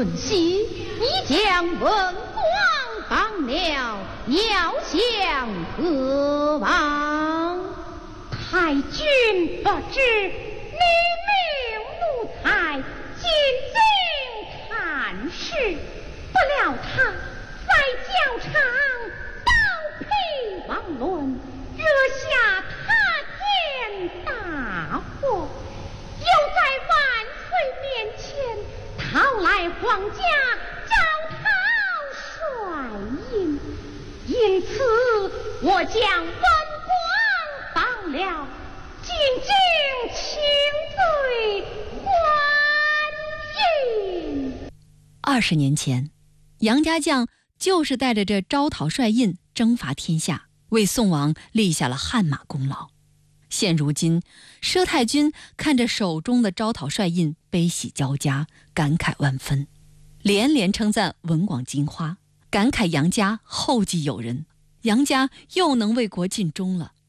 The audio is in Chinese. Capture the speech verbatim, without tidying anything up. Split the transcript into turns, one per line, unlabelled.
瞬息，你将文光放了，要向何往？
太君不知，你命奴才进京探视，不料他在教场刀劈王伦，惹下他天大祸，又在万岁面前讨来皇家招讨帅印，因此我将文光放了，进京请罪还印。
二十年前，杨家将就是带着这招讨帅印征伐天下，为宋王立下了汗马功劳。现如今，佘太君看着手中的招讨帅印，悲喜交加，感慨万分，连连称赞文广金花，感慨杨家后继有人，杨家又能为国尽忠了。